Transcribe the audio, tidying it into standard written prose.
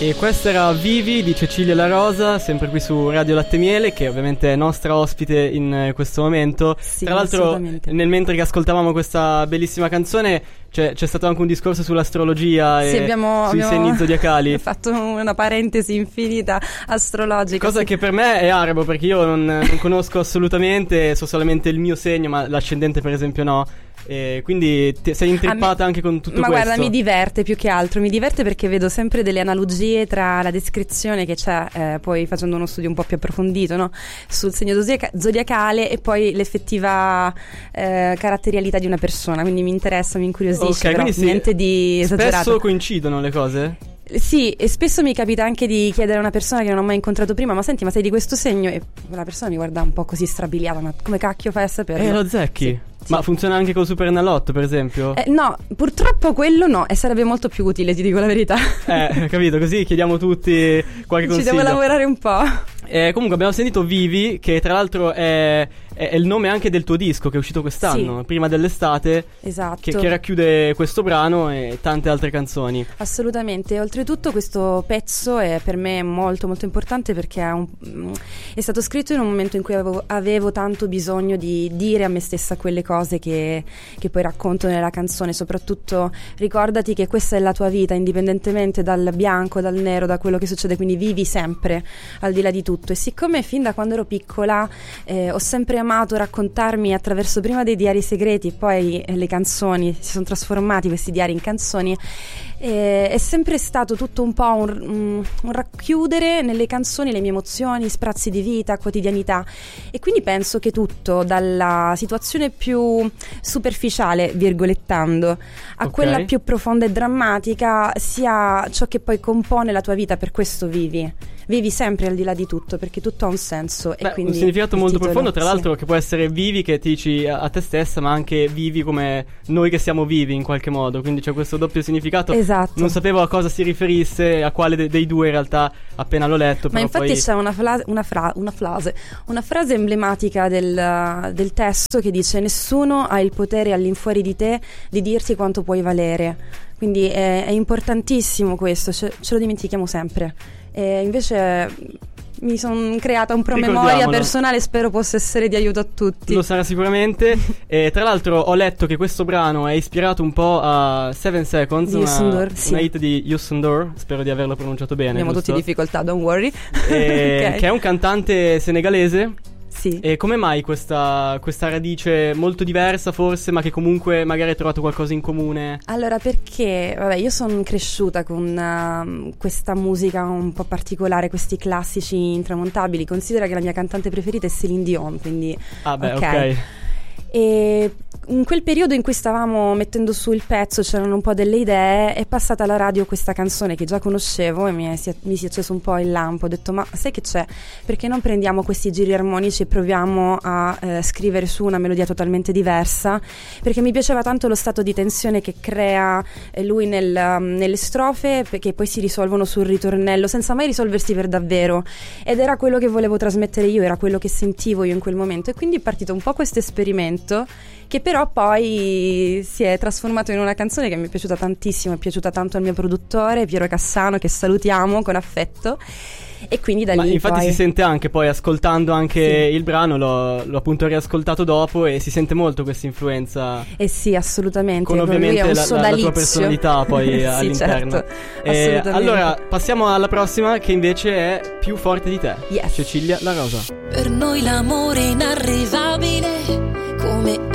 E questa era Vivi di Cecilia La Rosa, sempre qui su Radio Latte Miele, che ovviamente è nostra ospite in questo momento. Sì, tra l'altro, nel mentre che ascoltavamo questa bellissima canzone, c'è stato anche un discorso sull'astrologia sì, e abbiamo segni zodiacali. fatto una parentesi infinita astrologica. Cosa che per me è arabo, perché io non conosco assolutamente, so solamente il mio segno, ma l'ascendente per esempio no. E quindi sei intrippata anche con tutto ma questo. Guarda, mi diverte più che altro. Mi diverte perché vedo sempre delle analogie tra la descrizione che c'è, poi facendo uno studio un po' più approfondito, no? Sul segno zodiacale e poi l'effettiva caratterialità di una persona. Quindi mi interessa, mi incuriosisce, però niente di esagerato. Spesso coincidono le cose? Sì, e spesso mi capita anche di chiedere a una persona che non ho mai incontrato prima: ma senti, ma sei di questo segno? E la persona mi guarda un po' così strabiliata: ma come cacchio fai a saperlo? Lo zecchi? Sì. Ma funziona anche col Supernalotto, per esempio? No, purtroppo quello no, e sarebbe molto più utile, ti dico la verità. Capito, così chiediamo tutti qualche consiglio. Ci devo lavorare un po'. Comunque abbiamo sentito Vivi, che tra l'altro è il nome anche del tuo disco che è uscito quest'anno, sì, prima dell'estate. Esatto. Che racchiude questo brano e tante altre canzoni. Assolutamente. Oltretutto questo pezzo è per me molto molto importante perché è stato scritto in un momento in cui avevo tanto bisogno di dire a me stessa quelle cose che poi racconto nella canzone. Soprattutto ricordati che questa è la tua vita, indipendentemente dal bianco, dal nero, da quello che succede, quindi vivi sempre al di là di tutto. E siccome fin da quando ero piccola ho sempre amato raccontarmi attraverso prima dei diari segreti e poi le canzoni, si sono trasformati questi diari in canzoni, è sempre stato tutto un po' un racchiudere nelle canzoni le mie emozioni, sprazzi di vita, quotidianità. E quindi penso che tutto, dalla situazione più superficiale, virgolettando, a quella più profonda e drammatica, sia ciò che poi compone la tua vita. Per questo vivi sempre al di là di tutto, perché tutto ha un senso. E quindi un significato molto profondo, tra l'altro, sì, che può essere vivi, che ti dici a te stessa, ma anche vivi come noi che siamo vivi in qualche modo, quindi c'è questo doppio significato. Esatto. Non sapevo a cosa si riferisse, a quale dei due in realtà, appena l'ho letto. Ma però infatti poi c'è una frase emblematica del testo che dice: nessuno ha il potere all'infuori di te di dirti quanto puoi valere. Quindi è importantissimo questo, ce lo dimentichiamo sempre. E invece mi sono creata un promemoria personale, spero possa essere di aiuto a tutti. Lo sarà sicuramente. E tra l'altro ho letto che questo brano è ispirato un po' a 7 Seconds, una hit di Youssou N'Dour, spero di averlo pronunciato bene. Abbiamo tutti difficoltà, don't worry. Okay. Che è un cantante senegalese. Sì. E come mai questa radice molto diversa forse, ma che comunque magari hai trovato qualcosa in comune? Allora, perché io sono cresciuta con questa musica un po' particolare, questi classici intramontabili. Considera che la mia cantante preferita è Céline Dion, quindi ok. E in quel periodo in cui stavamo mettendo su il pezzo, c'erano un po' delle idee, è passata alla radio questa canzone che già conoscevo e mi si è acceso un po' il lampo. Ho detto: ma sai che c'è? Perché non prendiamo questi giri armonici e proviamo a scrivere su una melodia totalmente diversa? Perché mi piaceva tanto lo stato di tensione che crea lui nelle strofe, che poi si risolvono sul ritornello senza mai risolversi per davvero, ed era quello che volevo trasmettere io, era quello che sentivo io in quel momento. E quindi è partito un po' questo esperimento, che però poi si è trasformato in una canzone che mi è piaciuta tantissimo. È piaciuta tanto al mio produttore Piero Cassano, che salutiamo con affetto, e quindi da lì infatti poi si sente anche poi ascoltando anche il brano, l'ho appunto riascoltato dopo e si sente molto questa influenza. Sì, assolutamente. Con ovviamente lui è un la tua personalità poi sì, all'interno. Certo, assolutamente. Allora passiamo alla prossima, che invece è Più forte di te. Yes. Cecilia La Rosa. Per noi l'amore è inarrivabile, come